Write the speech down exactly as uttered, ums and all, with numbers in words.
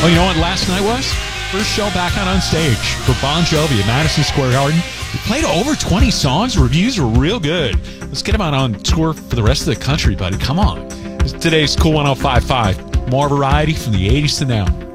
Oh, you know what last night was? First show back out on stage for Bon Jovi at Madison Square Garden. We played over twenty songs. Reviews were real good. Let's get him out on tour for the rest of the country, buddy. Come on. Today's Cool one oh five point five. More variety from the eighties to now.